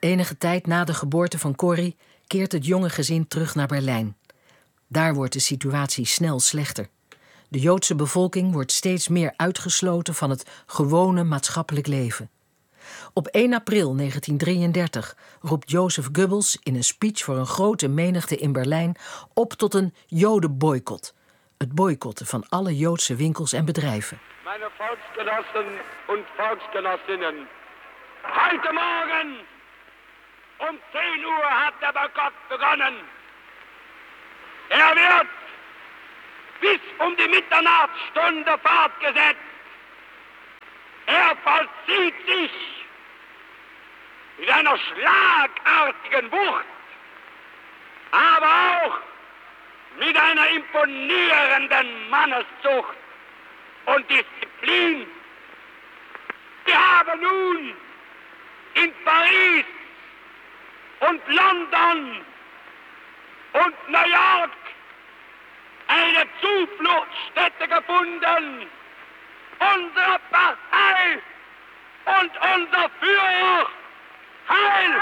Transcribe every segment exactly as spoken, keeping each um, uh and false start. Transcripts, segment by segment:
Enige tijd na de geboorte van Corrie keert het jonge gezin terug naar Berlijn. Daar wordt de situatie snel slechter. De Joodse bevolking wordt steeds meer uitgesloten van het gewone maatschappelijk leven. Op één april negentien drieëndertig roept Joseph Goebbels in een speech voor een grote menigte in Berlijn op tot een Jodenboycott. Het boycotten van alle Joodse winkels en bedrijven. Meine Volksgenossen und Volksgenossinnen, heute Morgen um zehn Uhr hat der Boykott begonnen. Er wird bis um die Mitternachtsstunde fortgesetzt. Er vollzieht sich mit einer schlagartigen Wucht, aber auch mit einer imponierenden Manneszucht und Disziplin. Wir haben nun in Paris und London und New York eine Zufluchtsstätte gefunden. Unsere Partei und unser Führer. Heil!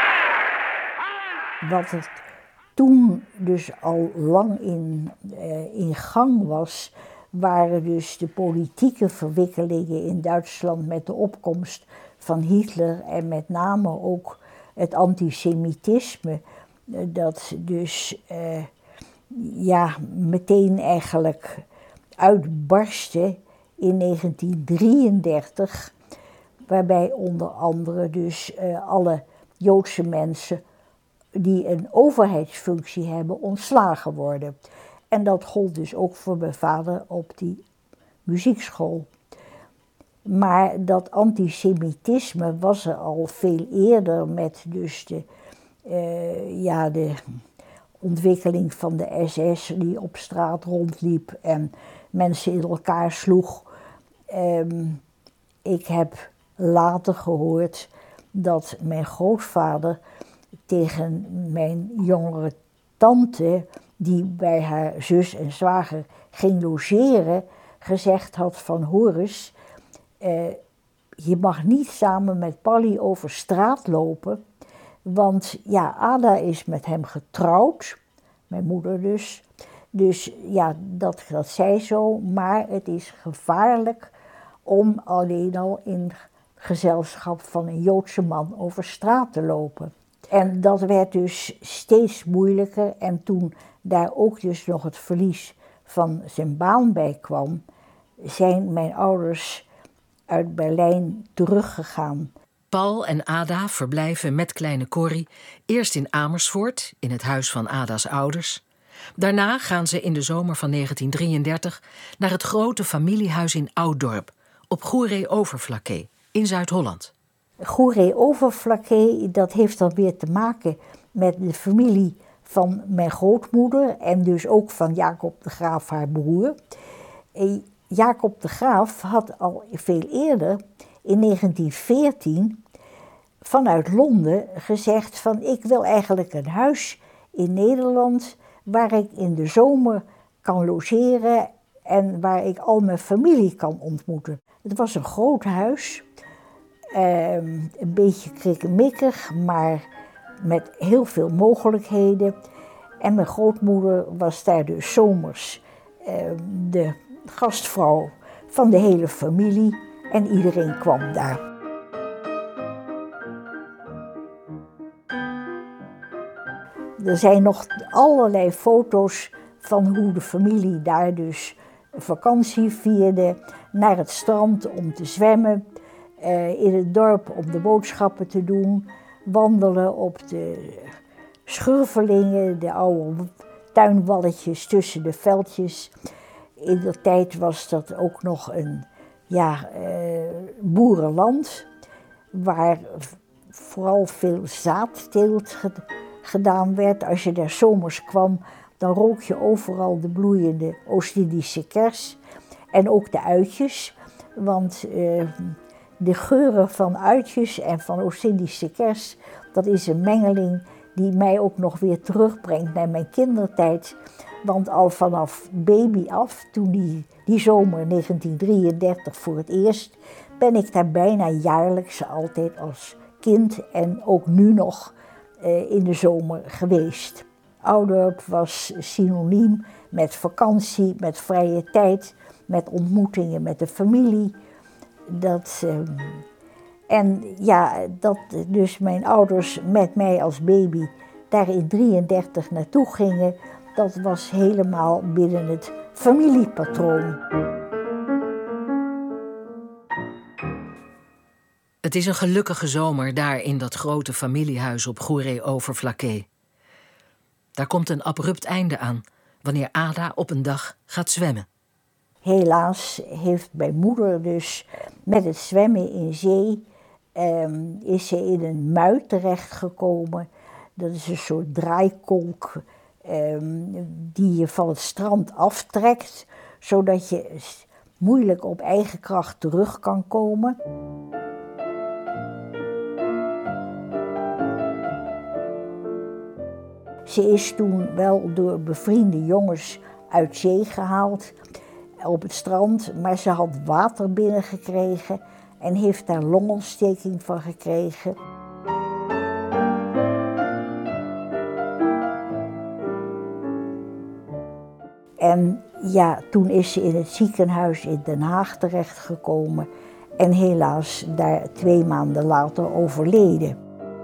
Heil! Wat het toen dus al lang in, uh, in gang was, waren dus de politieke verwikkelingen in Duitsland met de opkomst van Hitler en met name ook het antisemitisme, uh, dat dus uh, ja, meteen eigenlijk uitbarstte in negentien drieëndertig, waarbij onder andere dus uh, alle Joodse mensen die een overheidsfunctie hebben ontslagen worden. En dat gold dus ook voor mijn vader op die muziekschool. Maar dat antisemitisme was er al veel eerder met dus de, uh, ja, de ontwikkeling van de S S die op straat rondliep en mensen in elkaar sloeg. Um, ik heb later gehoord dat mijn grootvader tegen mijn jongere tante, die bij haar zus en zwager ging logeren, gezegd had van hoor eens, uh, je mag niet samen met Polly over straat lopen, want ja, Ada is met hem getrouwd, mijn moeder dus. Dus ja, dat, dat zei zo, maar het is gevaarlijk om alleen al in gezelschap van een Joodse man over straat te lopen. En dat werd dus steeds moeilijker en toen daar ook dus nog het verlies van zijn baan bij kwam, zijn mijn ouders uit Berlijn teruggegaan. Paul en Ada verblijven met kleine Corrie eerst in Amersfoort, in het huis van Ada's ouders. Daarna gaan ze in de zomer van negentien drieëndertig naar het grote familiehuis in Ouddorp, op Goeree-Overflakkee, in Zuid-Holland. Goeree-Overflakkee, dat heeft dan weer te maken met de familie van mijn grootmoeder en dus ook van Jacob de Graaf, haar broer. Jacob de Graaf had al veel eerder, in negentien veertien, vanuit Londen gezegd van ik wil eigenlijk een huis in Nederland waar ik in de zomer kan logeren en waar ik al mijn familie kan ontmoeten. Het was een groot huis, eh, een beetje krikkemikkig, maar met heel veel mogelijkheden. En mijn grootmoeder was daar dus zomers eh, de gastvrouw van de hele familie en iedereen kwam daar. Er zijn nog allerlei foto's van hoe de familie daar dus vakantie vierde, naar het strand om te zwemmen, uh, in het dorp om de boodschappen te doen, wandelen op de schurvelingen, de oude tuinwalletjes tussen de veldjes. In de tijd was dat ook nog een ja, uh, boerenland, waar vooral veel zaadteelt gedaan werd. Als je daar zomers kwam, dan rook je overal de bloeiende Oost-Indische kers en ook de uitjes. Want uh, de geuren van uitjes en van Oost-Indische kers, dat is een mengeling die mij ook nog weer terugbrengt naar mijn kindertijd. Want al vanaf baby af, toen die, die zomer negentien drieëndertig voor het eerst, ben ik daar bijna jaarlijks altijd als kind en ook nu nog uh, in de zomer geweest. Oudorp was synoniem met vakantie, met vrije tijd, met ontmoetingen met de familie. Dat, uh, en ja, dat dus mijn ouders met mij als baby daar in drieëndertig naartoe gingen, dat was helemaal binnen het familiepatroon. Het is een gelukkige zomer daar in dat grote familiehuis op Goeree-Overflakkee. Daar komt een abrupt einde aan wanneer Ada op een dag gaat zwemmen. Helaas heeft mijn moeder dus met het zwemmen in zee, um, is ze in een mui terechtgekomen. Dat is een soort draaikolk um, die je van het strand aftrekt, zodat je moeilijk op eigen kracht terug kan komen. Ze is toen wel door bevriende jongens uit zee gehaald op het strand, maar ze had water binnengekregen en heeft daar longontsteking van gekregen. En ja, toen is ze in het ziekenhuis in Den Haag terechtgekomen en helaas daar twee maanden later overleden.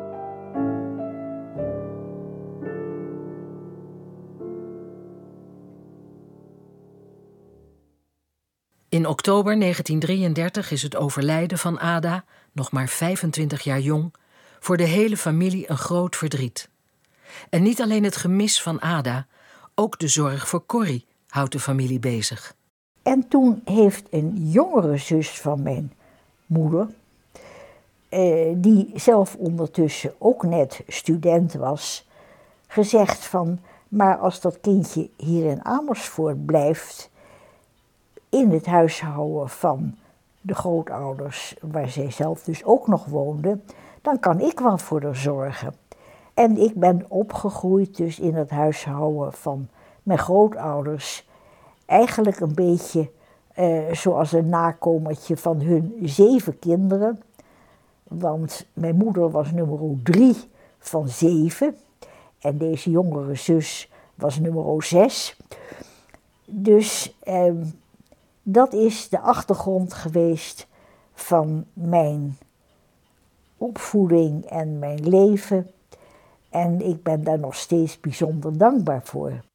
In oktober negentien drieëndertig is het overlijden van Ada, nog maar vijfentwintig jaar jong, voor de hele familie een groot verdriet. En niet alleen het gemis van Ada, ook de zorg voor Corrie houdt de familie bezig. En toen heeft een jongere zus van mijn moeder, eh, die zelf ondertussen ook net student was, gezegd van, maar als dat kindje hier in Amersfoort blijft, in het huishouden van de grootouders, waar zij zelf dus ook nog woonde, dan kan ik wel voor haar zorgen. En ik ben opgegroeid dus in het huishouden van mijn grootouders, eigenlijk een beetje uh, zoals een nakomertje van hun zeven kinderen. Want mijn moeder was nummer drie van zeven en deze jongere zus was nummer zes. Dus uh, dat is de achtergrond geweest van mijn opvoeding en mijn leven. En ik ben daar nog steeds bijzonder dankbaar voor.